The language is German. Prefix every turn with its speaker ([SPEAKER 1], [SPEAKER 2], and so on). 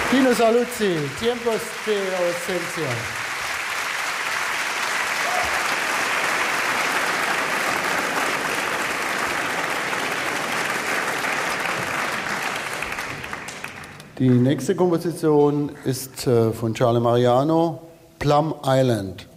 [SPEAKER 1] Pino Saluzzi, Tiempos de Ausencia. Die nächste Komposition ist von Charlie Mariano, Plum Island.